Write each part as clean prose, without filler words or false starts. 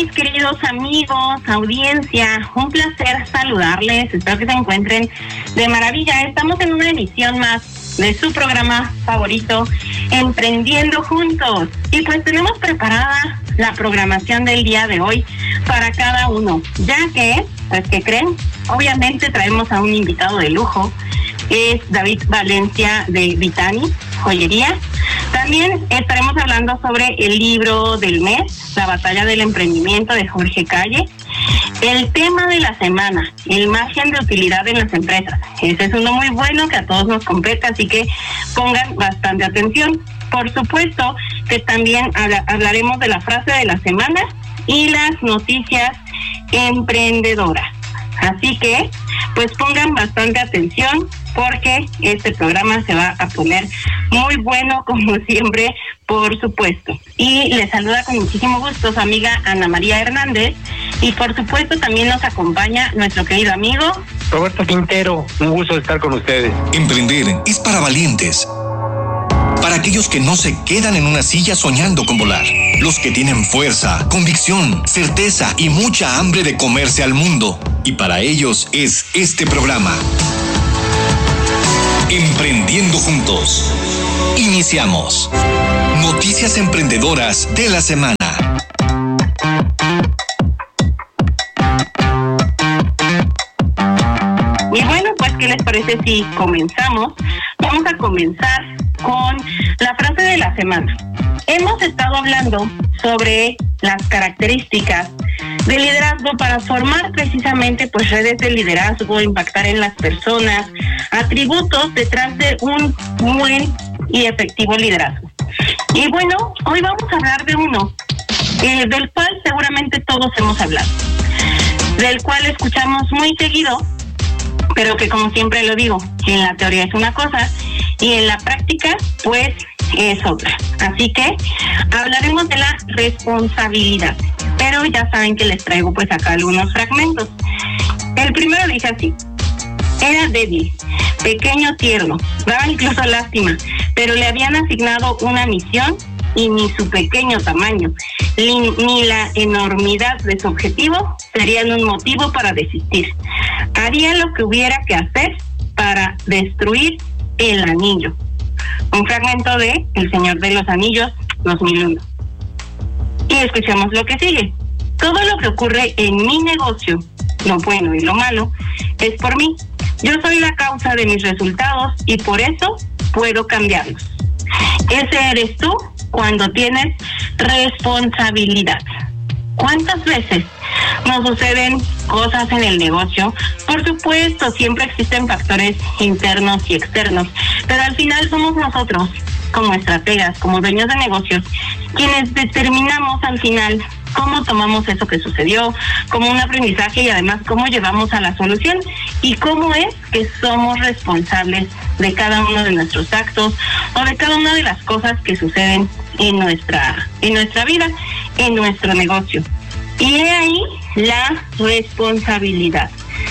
mis queridos amigos, audiencia? Un placer saludarles, espero que se encuentren de maravilla. Estamos en una emisión más de su programa favorito, Emprendiendo Juntos. Y pues tenemos preparada la programación del día de hoy para cada uno, ya que, pues, ¿qué creen? Obviamente traemos a un invitado de lujo, es David Valencia de Vitani Joyería. También estaremos hablando sobre el libro del mes, La batalla del emprendimiento, de Jorge Calle. El tema de la semana, el margen de utilidad en las empresas. Ese es uno muy bueno que a todos nos compete, así que pongan bastante atención. Por supuesto que también hablaremos de la frase de la semana y las noticias emprendedoras. Así que, pues pongan bastante atención porque este programa se va a poner muy bueno, como siempre, por supuesto. Y les saluda con muchísimo gusto su amiga Ana María Hernández. Y por supuesto también nos acompaña nuestro querido amigo Roberto Quintero. Un gusto estar con ustedes. Emprender es para valientes. Para aquellos que no se quedan en una silla soñando con volar. Los que tienen fuerza, convicción, certeza y mucha hambre de comerse al mundo. Y para ellos es este programa. Emprendiendo Juntos. Iniciamos. Noticias emprendedoras de la semana. Y bueno, pues, ¿qué les parece si comenzamos? Vamos a comenzar con la frase de la semana. Hemos estado hablando sobre las características del liderazgo para formar precisamente pues redes de liderazgo, impactar en las personas, atributos detrás de un buen y efectivo liderazgo. Y bueno, hoy vamos a hablar de uno, del cual seguramente todos hemos hablado, del cual escuchamos muy seguido, pero que, como siempre lo digo, en la teoría es una cosa y en la práctica pues es otra. Así que hablaremos de la responsabilidad, pero ya saben que les traigo pues acá algunos fragmentos. El primero dice así: era débil, pequeño, tierno, daba incluso lástima, pero le habían asignado una misión y ni su pequeño tamaño ni la enormidad de su objetivo serían un motivo para desistir. Haría lo que hubiera que hacer para destruir el anillo. Un fragmento de El Señor de los Anillos, 2001. Y escuchemos lo que sigue. Todo lo que ocurre en mi negocio, lo bueno y lo malo, es por mí. Yo soy la causa de mis resultados y por eso puedo cambiarlos. Ese eres tú cuando tienes responsabilidad. ¿Cuántas veces nos suceden cosas en el negocio? Por supuesto, siempre existen factores internos y externos, pero al final somos nosotros, como estrategas, como dueños de negocios, quienes determinamos al final cómo tomamos eso que sucedió, como un aprendizaje y además cómo llevamos a la solución y cómo es que somos responsables de cada uno de nuestros actos o de cada una de las cosas que suceden en nuestra vida, en nuestro negocio. Y he ahí la responsabilidad.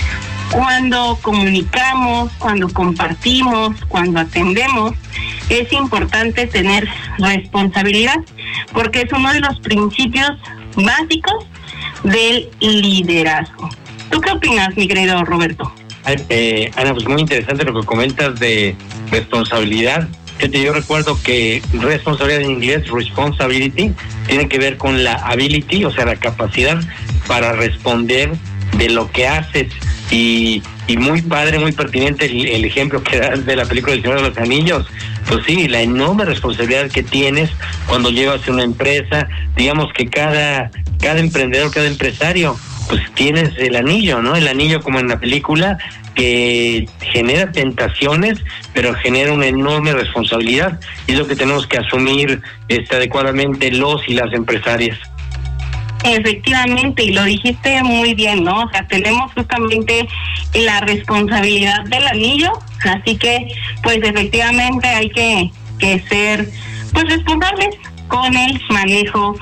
Cuando comunicamos, cuando compartimos, cuando atendemos, es importante tener responsabilidad porque es uno de los principios básicos del liderazgo. ¿Tú qué opinas, mi querido Roberto? Ana, pues muy interesante lo que comentas de responsabilidad. Yo recuerdo que responsabilidad en inglés, responsibility, tiene que ver con la ability, o sea, la capacidad para responder de lo que haces. Y muy padre, muy pertinente el ejemplo que das de la película del Señor de los Anillos. Pues sí, la enorme responsabilidad que tienes cuando llevas una empresa. Digamos que cada emprendedor, cada empresario, pues tienes el anillo, ¿no? El anillo, como en la película, que genera tentaciones, pero genera una enorme responsabilidad. Y es lo que tenemos que asumir adecuadamente los y las empresarias. Efectivamente, y lo dijiste muy bien, ¿no? O sea, tenemos justamente la responsabilidad del anillo, así que, pues, efectivamente hay que ser, pues, responsables con el manejo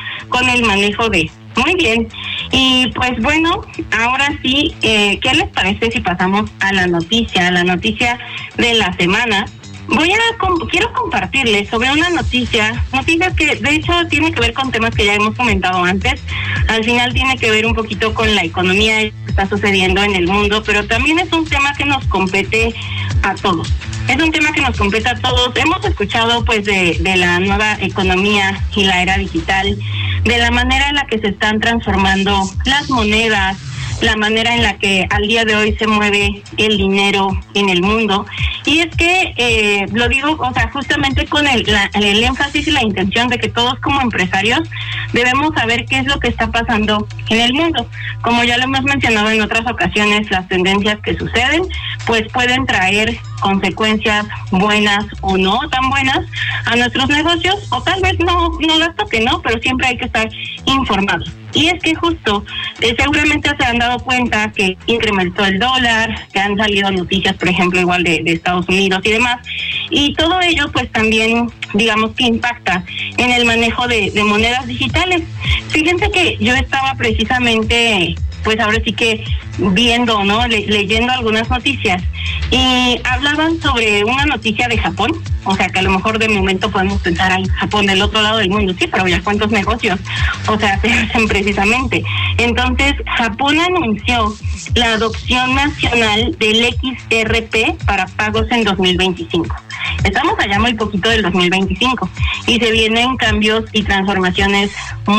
de. Muy bien. Y, pues, bueno, ahora sí, ¿qué les parece si pasamos a la noticia de la semana? Quiero compartirles sobre una noticia que de hecho tiene que ver con temas que ya hemos comentado antes. Al final tiene que ver un poquito con la economía que está sucediendo en el mundo, pero también es un tema que nos compete a todos. Es un tema que nos compete a todos. Hemos escuchado pues de la nueva economía y la era digital, de la manera en la que se están transformando las monedas, la manera en la que al día de hoy se mueve el dinero en el mundo. Y es que, lo digo, o sea, justamente con el énfasis y la intención de que todos como empresarios debemos saber qué es lo que está pasando en el mundo. Como ya lo hemos mencionado en otras ocasiones, las tendencias que suceden, pues pueden traer consecuencias buenas o no tan buenas a nuestros negocios, o tal vez no las toque, ¿no? Pero siempre hay que estar informados. Y es que justo, seguramente se han dado cuenta que incrementó el dólar, que han salido noticias, por ejemplo, igual de Estados Unidos y demás, y todo ello pues también, digamos que impacta en el manejo de monedas digitales. Fíjense que yo estaba precisamente, pues ahora sí que viendo, ¿no? Leyendo algunas noticias, y hablaban sobre una noticia de Japón. O sea, que a lo mejor de momento podemos pensar, ay, Japón del otro lado del mundo, sí, pero ya cuántos negocios, o sea, se hacen precisamente. Entonces, Japón anunció la adopción nacional del XRP para pagos en 2025. Estamos allá muy poquito del 2025 y se vienen cambios y transformaciones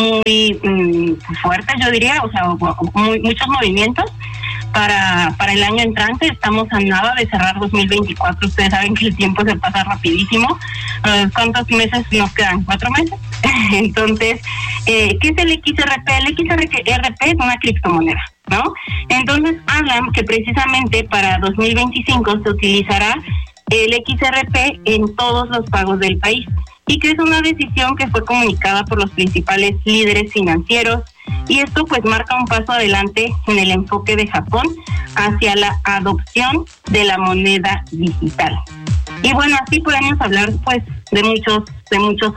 muy fuertes, yo diría, o sea, muchos movimientos para el año entrante. Estamos a nada de cerrar 2024. Ustedes saben que el tiempo se pasa rapidísimo. ¿Cuántos meses nos quedan? 4 meses. Entonces, ¿qué es el XRP? El XRP es una criptomoneda, ¿no? Entonces hablan que precisamente para 2025 se utilizará el XRP en todos los pagos del país, y que es una decisión que fue comunicada por los principales líderes financieros, y esto pues marca un paso adelante en el enfoque de Japón hacia la adopción de la moneda digital. Y bueno, así podemos hablar pues de muchas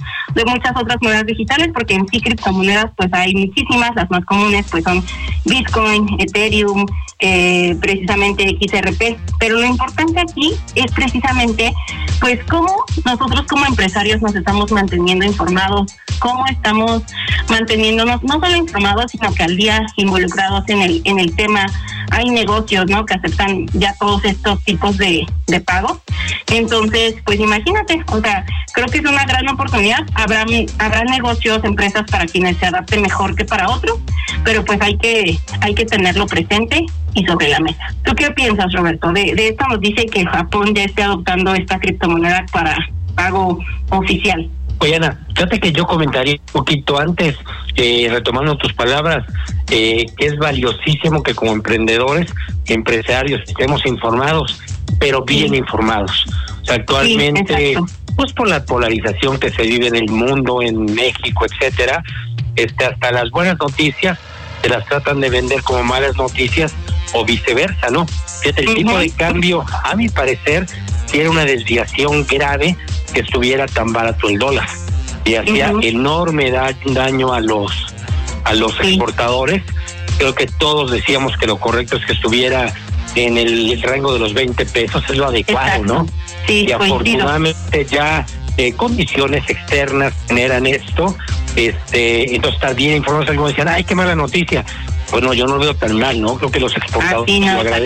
otras monedas digitales, porque en sí criptomonedas pues hay muchísimas. Las más comunes pues son Bitcoin, Ethereum, precisamente XRP, pero lo importante aquí es precisamente pues cómo nosotros como empresarios nos estamos manteniendo informados, cómo estamos manteniéndonos no solo informados, sino que al día involucrados en el tema. Hay negocios, ¿no?, que aceptan ya todos estos tipos de pagos. Entonces, pues imagínate, o sea, creo que es una gran oportunidad. Habrá negocios, empresas para quienes se adapten mejor que para otros, pero pues hay que tenerlo presente y sobre la mesa. ¿Tú qué piensas, Roberto, de esta noticia que Japón ya esté adoptando esta criptomoneda para pago oficial? Oye, Ana, fíjate que yo comentaría un poquito antes, retomando tus palabras, que es valiosísimo que como empresarios, estemos informados, pero bien informados. O sea, actualmente, pues por la polarización que se vive en el mundo, en México, etcétera, hasta las buenas noticias se las tratan de vender como malas noticias o viceversa, ¿no? Fíjate, el tipo de cambio, a mi parecer, tiene una desviación grave que estuviera tan barato el dólar, y hacía enorme daño a los exportadores. Creo que todos decíamos que lo correcto es que estuviera en el rango de los 20 pesos, es lo adecuado. Exacto. ¿No? Sí, y afortunadamente ya condiciones externas generan esto, entonces estar bien informados. Algunos decían, ay, qué mala noticia. Bueno, yo no lo veo tan mal, ¿no? Creo que los exportadores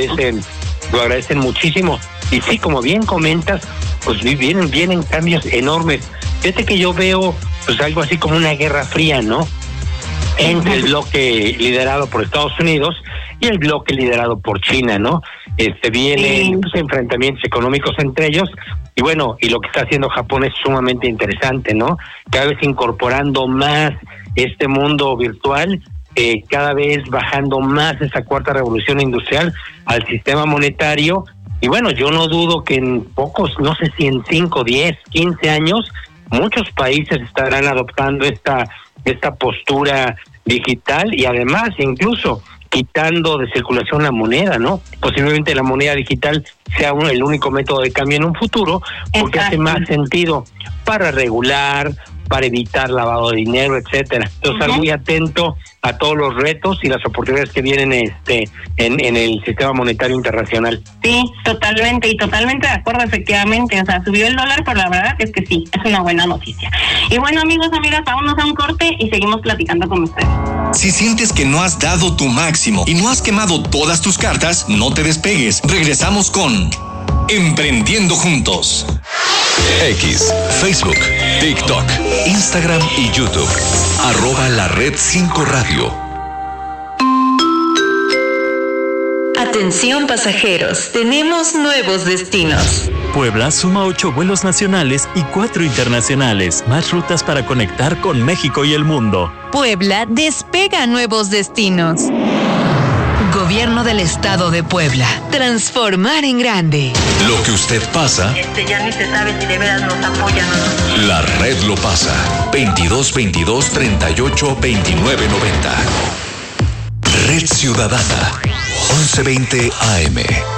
lo agradecen muchísimo. Y sí, como bien comentas, pues vienen cambios enormes. Fíjate que yo veo pues algo así como una guerra fría, ¿no?, entre el bloque liderado por Estados Unidos y el bloque liderado por China, ¿no? Vienen pues, enfrentamientos económicos entre ellos, y bueno, y lo que está haciendo Japón es sumamente interesante, ¿no? Cada vez incorporando más este mundo virtual, cada vez bajando más esa cuarta revolución industrial al sistema monetario. Y bueno, yo no dudo que en pocos, no sé si en 5, 10, 15 años, muchos países estarán adoptando esta postura digital, y además incluso quitando de circulación la moneda, ¿no? Posiblemente la moneda digital sea el único método de cambio en un futuro, porque hace más sentido para regular, para evitar lavado de dinero, etcétera. Entonces, estar muy atento a todos los retos y las oportunidades que vienen en el sistema monetario internacional. Sí, totalmente de acuerdo, efectivamente. O sea, subió el dólar, pero la verdad es que sí, es una buena noticia. Y bueno, amigos, amigas, vámonos a un corte y seguimos platicando con ustedes. Si sientes que no has dado tu máximo y no has quemado todas tus cartas, no te despegues. Regresamos con Emprendiendo Juntos. X, Facebook, TikTok, Instagram y YouTube. @LaRed5 Radio. Atención pasajeros, tenemos nuevos destinos. Puebla suma 8 vuelos nacionales y 4 internacionales, más rutas para conectar con México y el mundo. Puebla despega a nuevos destinos. Gobierno del Estado de Puebla. Transformar en grande. Lo que usted pasa, Ya ni se sabe si de veras nos apoyan o no. la red lo pasa. 2222 38 29 90. Red Ciudadana. 1120 AM.